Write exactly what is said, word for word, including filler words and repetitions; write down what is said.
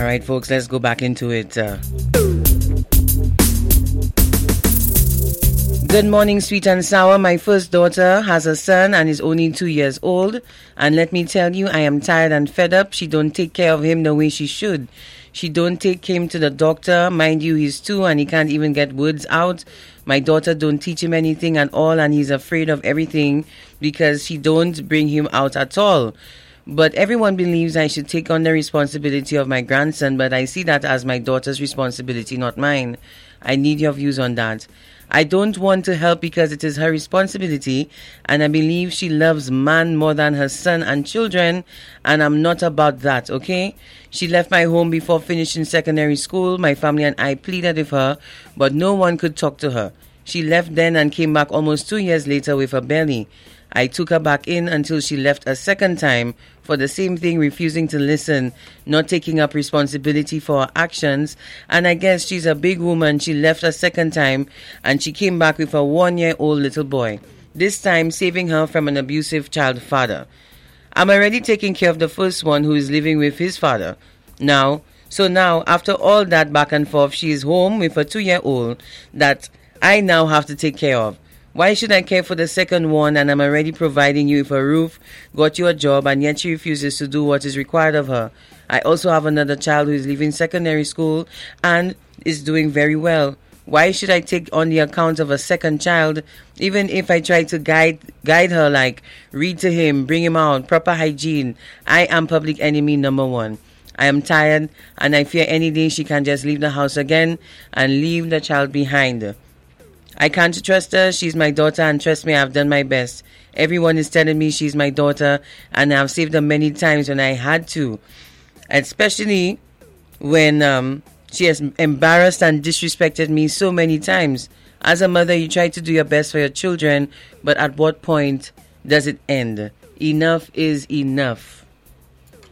All right, folks, let's go back into it. Uh, Good morning, sweet and sour. My first daughter has a son and is only two years old. And let me tell you, I am tired and fed up. She don't take care of him the way she should. She don't take him to the doctor. Mind you, he's two and he can't even get words out. My daughter don't teach him anything at all, and he's afraid of everything because she don't bring him out at all. But everyone believes I should take on the responsibility of my grandson, but I see that as my daughter's responsibility, not mine. I need your views on that. I don't want to help because it is her responsibility, and I believe she loves man more than her son and children, and I'm not about that, okay? She left my home before finishing secondary school. My family and I pleaded with her, but no one could talk to her. She left then and came back almost two years later with a belly. I took her back in until she left a second time for the same thing, refusing to listen, not taking up responsibility for her actions. And I guess she's a big woman. She left a second time and she came back with a one-year-old little boy, this time saving her from an abusive child father. I'm already taking care of the first one who is living with his father. Now, so now, after all that back and forth, she is home with a two-year-old that I now have to take care of. Why should I care for the second one, and I'm already providing you with a roof, got you a job, and yet she refuses to do what is required of her? I also have another child who is leaving secondary school and is doing very well. Why should I take on the account of a second child, even if I try to guide guide her, like read to him, bring him out, proper hygiene? I am public enemy number one. I am tired, and I fear any day she can just leave the house again and leave the child behind. I can't trust her. She's my daughter, and trust me, I've done my best. Everyone is telling me she's my daughter, and I've saved her many times when I had to, especially when um, she has embarrassed and disrespected me so many times. As a mother, you try to do your best for your children, but at what point does it end? Enough is enough.